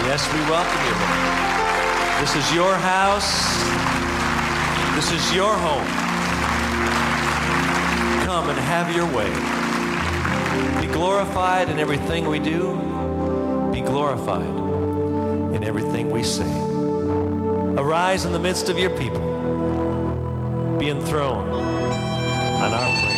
Yes, we welcome you, Lord. This is your house. This is your home. Come and have your way. Be glorified in everything we do. Be glorified in everything we say. Arise in the midst of your people. Be enthroned on our praise.